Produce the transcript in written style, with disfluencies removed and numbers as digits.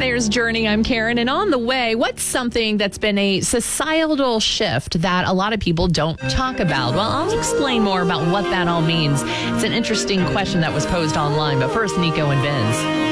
There's Journey. I'm Karen. And on the way, what's something that's been a societal shift that a lot of people don't talk about? Well, I'll explain more about what that all means. It's an interesting question that was posed online. But first, Nico and Vince.